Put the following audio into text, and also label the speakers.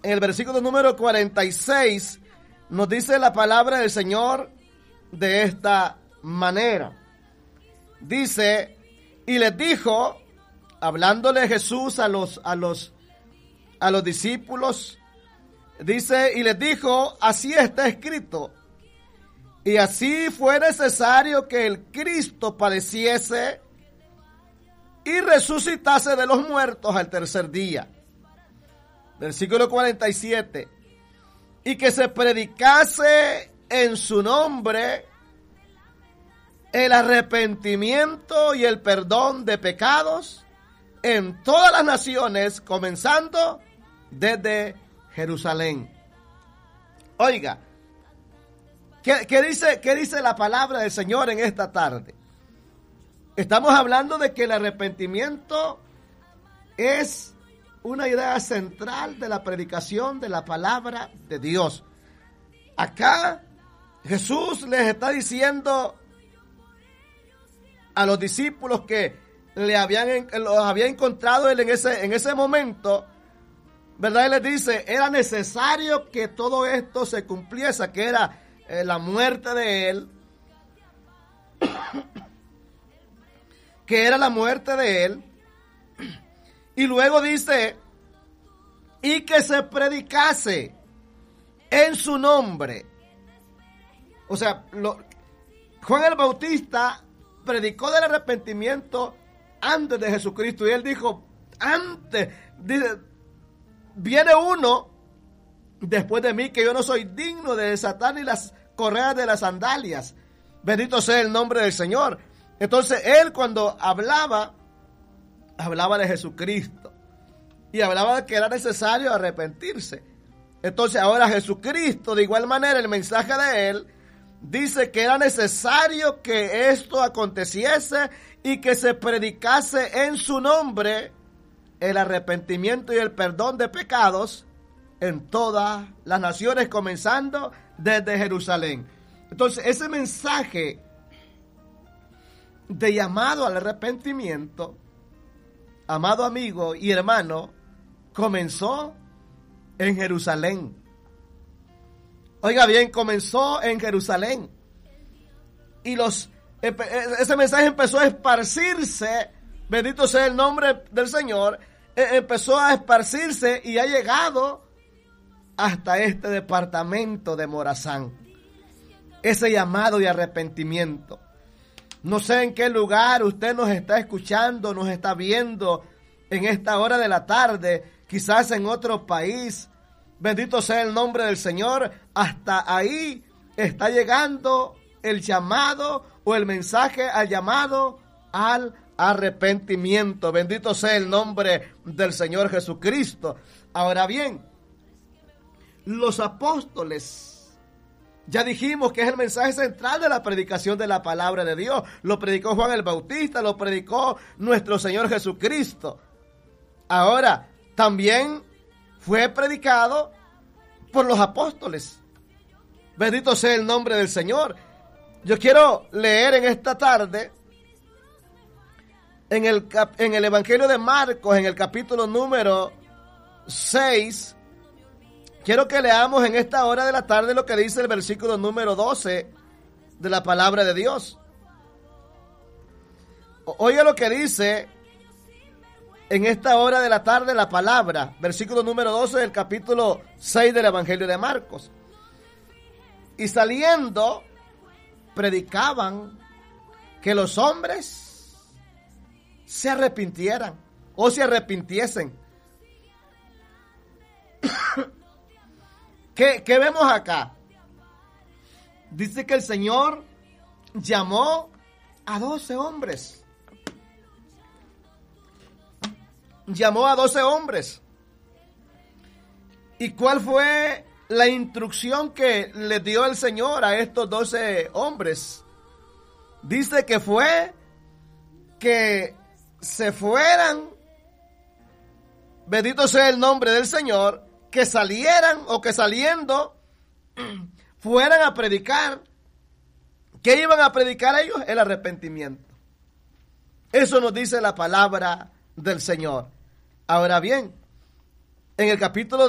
Speaker 1: en el versículo número 46, nos dice la palabra del Señor de esta manera. Dice, y les dijo, hablándole Jesús a los discípulos, dice, y les dijo, así está escrito, y así fue necesario que el Cristo padeciese y resucitase de los muertos al tercer día. Versículo 47. Y que se predicase en su nombre el arrepentimiento y el perdón de pecados en todas las naciones, comenzando desde Jerusalén. Oiga, ¿qué dice la palabra del Señor en esta tarde? Estamos hablando de que el arrepentimiento es una idea central de la predicación de la palabra de Dios. Acá Jesús les está diciendo a los discípulos que los había encontrado él en ese momento, ¿verdad? Él les dice, era necesario que todo esto se cumpliese, que era la muerte de él, que era la muerte de él. Y luego dice, y que se predicase en su nombre. O sea, Juan el Bautista predicó del arrepentimiento antes de Jesucristo. Y él dijo, viene uno después de mí que yo no soy digno de desatar ni las correas de las sandalias. Bendito sea el nombre del Señor. Entonces él cuando hablaba de Jesucristo y hablaba de que era necesario arrepentirse. Entonces ahora Jesucristo, de igual manera, el mensaje de él dice que era necesario que esto aconteciese y que se predicase en su nombre el arrepentimiento y el perdón de pecados en todas las naciones, comenzando desde Jerusalén. Entonces ese mensaje de llamado al arrepentimiento, amado amigo y hermano, comenzó en Jerusalén. Oiga bien, comenzó en Jerusalén. Y ese mensaje empezó a esparcirse, bendito sea el nombre del Señor, empezó a esparcirse y ha llegado hasta este departamento de Morazán. Ese llamado de arrepentimiento. No sé en qué lugar usted nos está escuchando, nos está viendo en esta hora de la tarde, quizás en otro país. Bendito sea el nombre del Señor. Hasta ahí está llegando el llamado o el mensaje al llamado al arrepentimiento. Bendito sea el nombre del Señor Jesucristo. Ahora bien, los apóstoles, ya dijimos que es el mensaje central de la predicación de la palabra de Dios. Lo predicó Juan el Bautista, lo predicó nuestro Señor Jesucristo. Ahora, también fue predicado por los apóstoles. Bendito sea el nombre del Señor. Yo quiero leer en esta tarde, en el Evangelio de Marcos, en el capítulo número 6, quiero que leamos en esta hora de la tarde lo que dice el versículo número 12 de la palabra de Dios. Oiga lo que dice en esta hora de la tarde la palabra, versículo número 12 del capítulo 6 del Evangelio de Marcos. Y saliendo, predicaban que los hombres se arrepintieran o se arrepintiesen. ¿Qué vemos acá? Dice que el Señor llamó a 12 hombres. Llamó a 12 hombres. ¿Y cuál fue la instrucción que le dio el Señor a estos 12 hombres? Dice que fue que se fueran, bendito sea el nombre del Señor, que salieran o que saliendo fueran a predicar. ¿Qué iban a predicar ellos? El arrepentimiento. Eso nos dice la palabra del Señor. Ahora bien, en el capítulo